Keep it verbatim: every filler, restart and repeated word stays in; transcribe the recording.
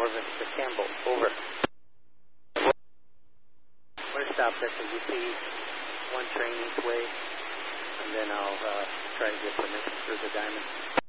Morgan to Campbell. Over. I'm going to stop at the U P one train each way, and then I'll uh, try to get permission through the diamond.